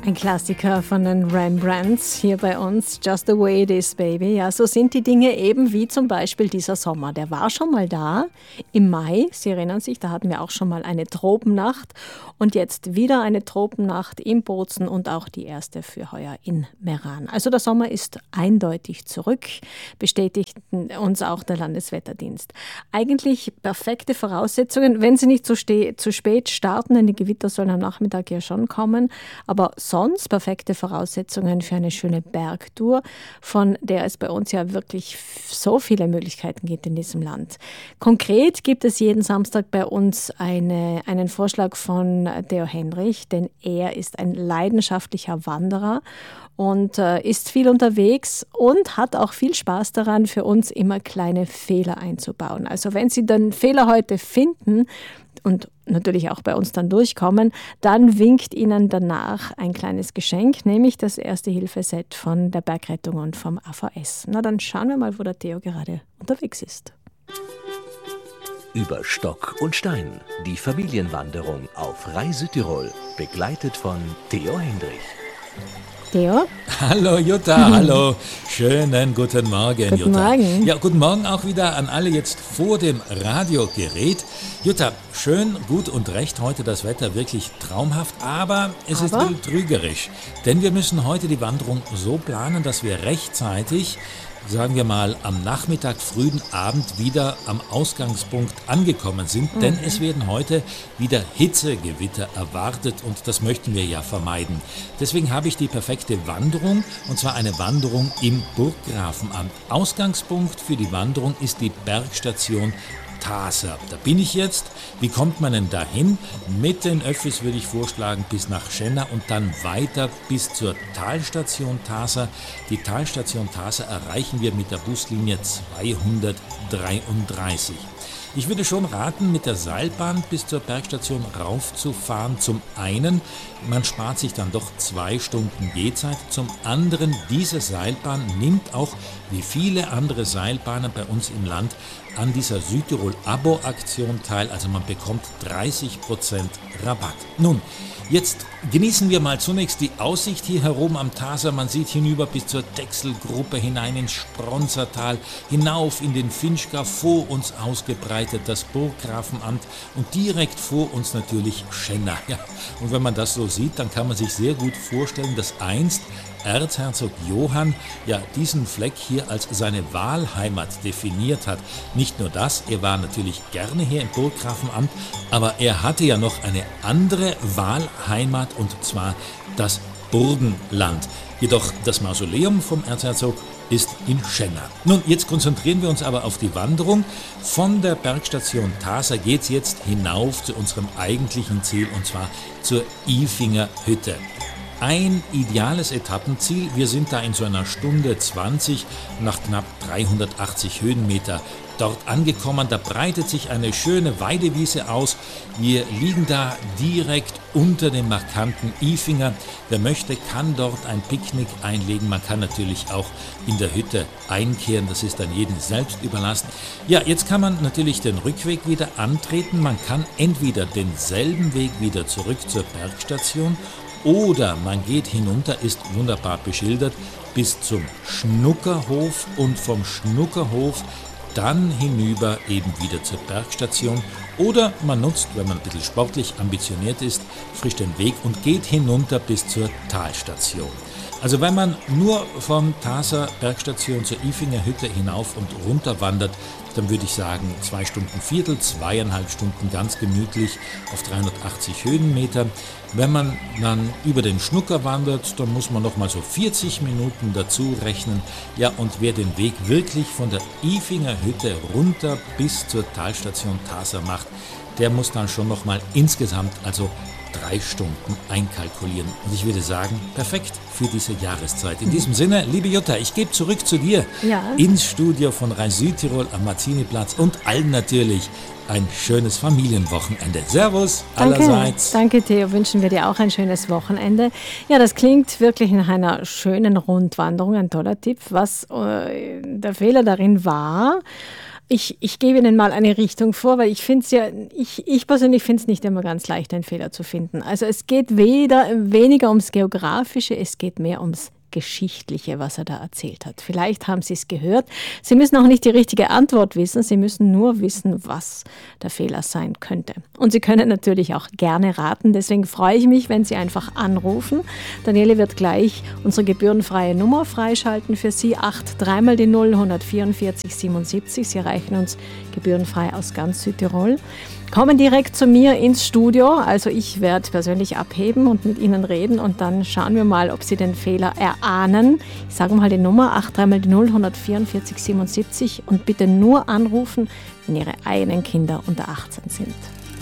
Ein Klassiker von den Rembrandts hier bei uns, Just the Way It Is, Baby. Ja, so sind die Dinge eben wie zum Beispiel dieser Sommer. Der war schon mal da im Mai, Sie erinnern sich, da hatten wir auch schon mal eine Tropennacht und jetzt wieder eine Tropennacht in Bozen und auch die erste für heuer in Meran. Also der Sommer ist eindeutig zurück, bestätigt uns auch der Landeswetterdienst. Eigentlich perfekte Voraussetzungen, wenn sie nicht zu spät starten, denn die Gewitter sollen am Nachmittag ja schon kommen, aber sonst perfekte Voraussetzungen für eine schöne Bergtour, von der es bei uns ja wirklich so viele Möglichkeiten gibt in diesem Land. Konkret gibt es jeden Samstag bei uns einen Vorschlag von Theo Henrich, denn er ist ein leidenschaftlicher Wanderer und ist viel unterwegs und hat auch viel Spaß daran, für uns immer kleine Fehler einzubauen. Also wenn Sie den Fehler heute finden und natürlich auch bei uns dann durchkommen, dann winkt Ihnen danach ein kleines Geschenk, nämlich das Erste-Hilfe-Set von der Bergrettung und vom AVS. Na, dann schauen wir mal, wo der Theo gerade unterwegs ist. Über Stock und Stein, die Familienwanderung auf Rai Südtirol, begleitet von Theo Henrich. Theo? Hallo Jutta, hallo. Schönen guten Morgen, Guten Jutta. Morgen. Ja, guten Morgen auch wieder an alle jetzt vor dem Radiogerät. Jutta, schön, gut und recht, heute das Wetter wirklich traumhaft, aber es ist ein bisschen trügerisch. Denn wir müssen heute die Wanderung so planen, dass wir rechtzeitig, sagen wir mal, am Nachmittag, frühen Abend wieder am Ausgangspunkt angekommen sind, denn es werden heute wieder Hitzegewitter erwartet und das möchten wir ja vermeiden. Deswegen habe ich die perfekte Wanderung, und zwar eine Wanderung im Burggrafenamt. Ausgangspunkt für die Wanderung ist die Bergstation Taser. Da bin ich jetzt. Wie kommt man denn dahin? Mit den Öffis würde ich vorschlagen bis nach Schenna und dann weiter bis zur Talstation Taser. Die Talstation Taser erreichen wir mit der Buslinie 233. Ich würde schon raten, mit der Seilbahn bis zur Bergstation raufzufahren. Zum einen, man spart sich dann doch 2 Stunden Gehzeit. Zum anderen, diese Seilbahn nimmt auch, wie viele andere Seilbahnen bei uns im Land, an dieser Südtirol-Abo-Aktion teil. Also man bekommt 30% Rabatt. Nun, jetzt genießen wir mal zunächst die Aussicht hier herum am Taser. Man sieht hinüber bis zur Dechselgruppe, hinein ins Spronzertal, hinauf in den Finchgau, vor uns ausgebreitet das Burggrafenamt und direkt vor uns natürlich Schenna. Ja, und wenn man das so sieht, dann kann man sich sehr gut vorstellen, dass einst Erzherzog Johann ja diesen Fleck hier als seine Wahlheimat definiert hat. Nicht nur das, er war natürlich gerne hier im Burggrafenamt, aber er hatte ja noch eine andere Wahlheimat und zwar das Burgenland. Jedoch das Mausoleum vom Erzherzog ist in Schenna. Nun, jetzt konzentrieren wir uns aber auf die Wanderung. Von der Bergstation Taser geht es jetzt hinauf zu unserem eigentlichen Ziel und zwar zur Ifinger Hütte. Ein ideales Etappenziel. Wir sind da in so einer Stunde 20 nach knapp 380 Höhenmeter dort angekommen. Da breitet sich eine schöne Weidewiese aus. Wir liegen da direkt unter dem markanten Ifinger. Wer möchte, kann dort ein Picknick einlegen. Man kann natürlich auch in der Hütte einkehren. Das ist dann jedem selbst überlassen. Ja, jetzt kann man natürlich den Rückweg wieder antreten. Man kann entweder denselben Weg wieder zurück zur Bergstation oder man geht hinunter, ist wunderbar beschildert, bis zum Schnuckerhof und vom Schnuckerhof dann hinüber eben wieder zur Bergstation. Oder man nutzt, wenn man ein bisschen sportlich ambitioniert ist, frisch den Weg und geht hinunter bis zur Talstation. Also wenn man nur vom Taser Bergstation zur Ifinger Hütte hinauf und runter wandert, dann würde ich sagen 2 Stunden Viertel, 2,5 Stunden ganz gemütlich auf 380 Höhenmeter. Wenn man dann über den Schnucker wandert, dann muss man noch mal so 40 Minuten dazu rechnen. Ja, und wer den Weg wirklich von der Ifinger Hütte runter bis zur Talstation Taser macht, der muss dann schon noch mal insgesamt also 3 Stunden einkalkulieren. Und ich würde sagen, perfekt für diese Jahreszeit. In diesem Sinne, liebe Jutta, ich gebe zurück zu dir ins Studio von Rai Südtirol am Martiniplatz und allen natürlich ein schönes Familienwochenende. Servus allerseits. Danke, Theo. Wünschen wir dir auch ein schönes Wochenende. Ja, das klingt wirklich nach einer schönen Rundwanderung. Ein toller Tipp. Was der Fehler darin war, Ich gebe Ihnen mal eine Richtung vor, weil ich persönlich finde es nicht immer ganz leicht, einen Fehler zu finden. Also es geht weniger ums Geografische, es geht mehr ums Geschichtliche, was er da erzählt hat. Vielleicht haben Sie es gehört. Sie müssen auch nicht die richtige Antwort wissen, Sie müssen nur wissen, was der Fehler sein könnte. Und Sie können natürlich auch gerne raten, deswegen freue ich mich, wenn Sie einfach anrufen. Daniele wird gleich unsere gebührenfreie Nummer freischalten für Sie, 3 die 0 144 77. Sie erreichen uns gebührenfrei aus ganz Südtirol. Kommen direkt zu mir ins Studio, also ich werde persönlich abheben und mit Ihnen reden und dann schauen wir mal, ob Sie den Fehler erahnen. Ich sage mal die Nummer, 3 die 0 144 77 und bitte nur anrufen, wenn Ihre eigenen Kinder unter 18 sind.